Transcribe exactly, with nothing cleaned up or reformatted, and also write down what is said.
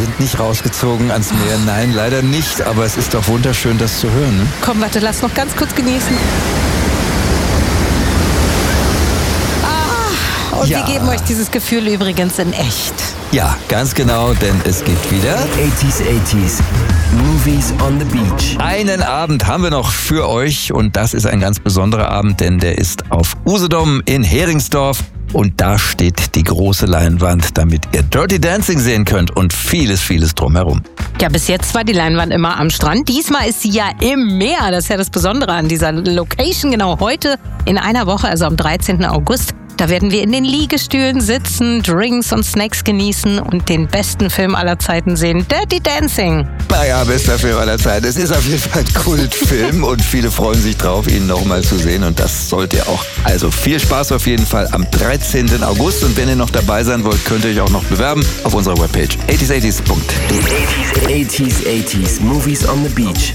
sind nicht rausgezogen ans Meer. Nein, leider nicht. Aber es ist doch wunderschön, das zu hören. Ne? Komm, warte, lass noch ganz kurz genießen. Ah, und Ja. wir geben euch dieses Gefühl übrigens in echt. Ja, ganz genau, denn es gibt wieder eighties, eighties. Movies on the Beach. einen Abend haben wir noch für euch. Und das ist ein ganz besonderer Abend, denn der ist auf Usedom in Heringsdorf. Und da steht die große Leinwand, damit ihr Dirty Dancing sehen könnt und vieles, vieles drumherum. Ja, bis jetzt war die Leinwand immer am Strand. Diesmal ist sie ja im Meer. Das ist ja das Besondere an dieser Location. Genau heute in einer Woche, also am dreizehnten August. Da werden wir in den Liegestühlen sitzen, Drinks und Snacks genießen und den besten Film aller Zeiten sehen, Dirty Dancing. Naja, bester Film aller Zeiten. Es ist auf jeden Fall ein Kultfilm und viele freuen sich drauf, ihn nochmal zu sehen und das sollt ihr auch. Also viel Spaß auf jeden Fall am dreizehnten August und wenn ihr noch dabei sein wollt, könnt ihr euch auch noch bewerben auf unserer Webpage eighties eighties punkt de. eighties, eighties. Movies on the Beach.